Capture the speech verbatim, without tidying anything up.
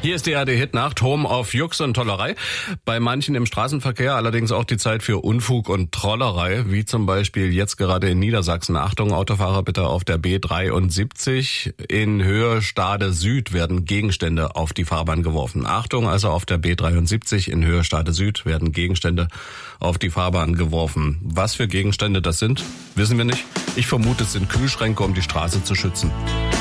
Hier ist die A R D-Hitnacht, Home auf Jux und Tollerei. Bei manchen im Straßenverkehr allerdings auch die Zeit für Unfug und Trollerei, wie zum Beispiel jetzt gerade in Niedersachsen. Achtung, Autofahrer bitte auf der B dreiundsiebzig. In Höhe Stade Süd werden Gegenstände auf die Fahrbahn geworfen. Achtung, also auf der B dreiundsiebzig in Höhe Stade Süd werden Gegenstände auf die Fahrbahn geworfen. Was für Gegenstände das sind, wissen wir nicht. Ich vermute, es sind Kühlschränke, um die Straße zu schützen.